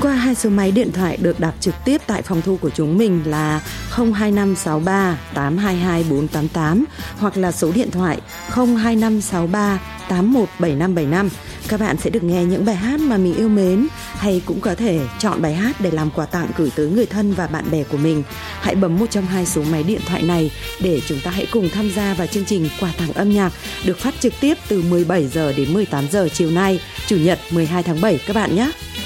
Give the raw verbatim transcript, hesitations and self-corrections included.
Qua hai số máy điện thoại được đặt trực tiếp tại phòng thu của chúng mình là không hai năm sáu ba tám hai hai bốn tám tám hoặc là số điện thoại không hai năm sáu ba tám một bảy năm bảy năm. Các bạn sẽ được nghe những bài hát mà mình yêu mến, hay cũng có thể chọn bài hát để làm quà tặng gửi tới người thân và bạn bè của mình. Hãy bấm một trong hai số máy điện thoại này để chúng ta hãy cùng tham gia vào chương trình quà tặng âm nhạc được phát trực tiếp từ mười bảy giờ đến mười tám giờ chiều nay, Chủ nhật mười hai tháng bảy các bạn nhé.